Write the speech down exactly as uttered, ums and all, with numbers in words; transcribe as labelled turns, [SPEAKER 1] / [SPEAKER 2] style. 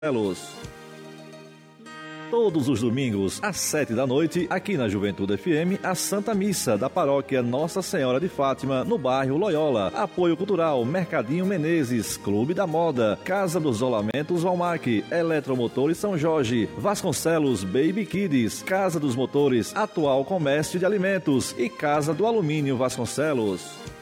[SPEAKER 1] Todos os domingos, às sete da noite, aqui na Juventude F M, a Santa Missa da Paróquia Nossa Senhora de Fátima, no bairro Loyola. Apoio Cultural, Mercadinho Menezes, Clube da Moda, Casa dos Rolamentos Valmac, Eletromotores São Jorge, Vasconcelos Baby Kids, Casa dos Motores, Atual Comércio de Alimentos e Casa do Alumínio Vasconcelos.